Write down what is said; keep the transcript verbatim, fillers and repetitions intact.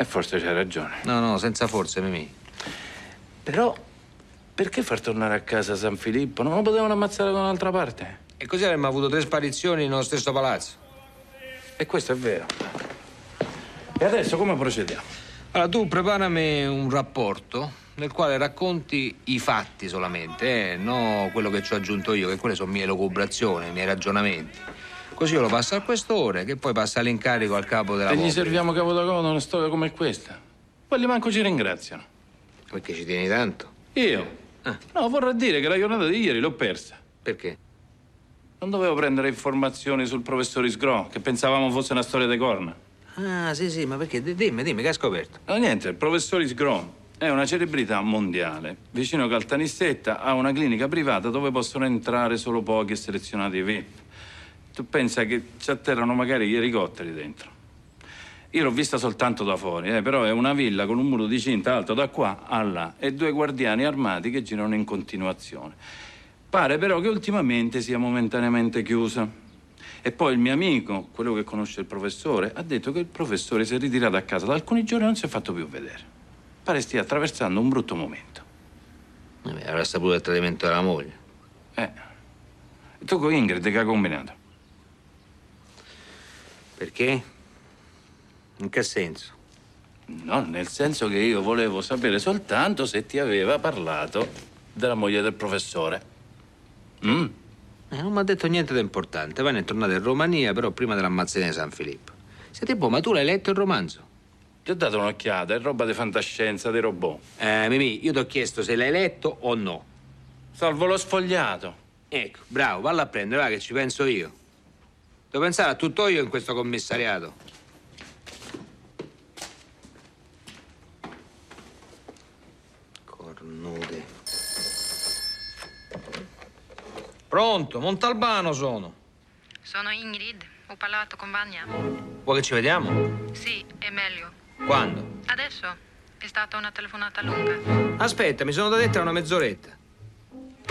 E forse c'hai ragione. No, no, senza forse, Mimì. Però, perché far tornare a casa San Filippo? Non lo potevano ammazzare da un'altra parte? E così avremmo avuto tre sparizioni nello stesso palazzo. E questo è vero. E adesso come procediamo? Allora, tu preparami un rapporto nel quale racconti i fatti solamente, eh? No quello che ci ho aggiunto io, che quelle sono mie elucubrazioni, miei ragionamenti. Così io lo passo al questore, che poi passa l'incarico al capo della E gli Popoli. serviamo capo da coda una storia come questa? Quelli manco ci ringraziano. Perché ci tieni tanto? Io? Ah. No, vorrei dire che la giornata di ieri l'ho persa. Perché? Non dovevo prendere informazioni sul professor Isgro, che pensavamo fosse una storia di corna. Ah, sì, sì, ma perché? Dimmi, dimmi, che hai scoperto? No, niente, il professor Isgro è una celebrità mondiale. Vicino Caltanissetta ha una clinica privata dove possono entrare solo pochi e selezionati V I P. Tu pensa che ci atterrano magari gli elicotteri dentro. Io l'ho vista soltanto da fuori, eh, però è una villa con un muro di cinta alto da qua a là e due guardiani armati che girano in continuazione. Pare però che ultimamente sia momentaneamente chiusa. E poi il mio amico, quello che conosce il professore, ha detto che il professore si è ritirato a casa da alcuni giorni e non si è fatto più vedere. Pare stia attraversando un brutto momento. Eh, avrà saputo il tradimento della moglie. Eh. E tu con Ingrid che ha combinato? Perché? In che senso? No, nel senso che io volevo sapere soltanto se ti aveva parlato della moglie del professore. Mm. Eh, non mi ha detto niente di importante. Poi ne è tornato in Romania, però prima dell'ammazzata di San Filippo. Senti, boh, ma tu l'hai letto il romanzo? Ti ho dato un'occhiata, è roba di fantascienza, dei robot. Eh, Mimì, io ti ho chiesto se l'hai letto o no. Salvo lo sfogliato. Ecco, bravo, vallo a prendere, va, che ci penso io. Devo pensare a tutto io in questo commissariato. Cornude. Pronto, Montalbano sono. Sono Ingrid, ho parlato con Vania. Vuoi che ci vediamo? Sì, è meglio. Quando? Adesso è stata una telefonata lunga. Aspetta, mi sono da detto una mezz'oretta.